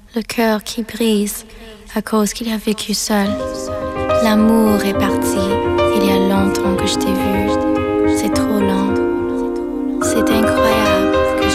le cœur qui brise à cause qu'il a vécu seul. L'amour est parti.